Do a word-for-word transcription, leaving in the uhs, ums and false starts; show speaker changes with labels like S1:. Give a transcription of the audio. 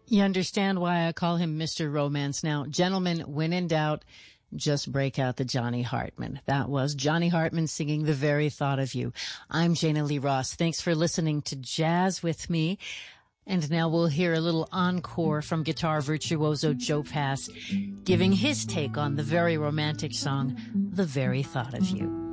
S1: You understand why I call him Mister Romance now. Gentlemen, when in doubt, just break out the Johnny Hartman. That was Johnny Hartman singing The Very Thought of You. I'm Jana Lee Ross. Thanks for listening to Jazz with me. And now we'll hear a little encore from guitar virtuoso Joe Pass, giving his take on the very romantic song, The Very Thought of You.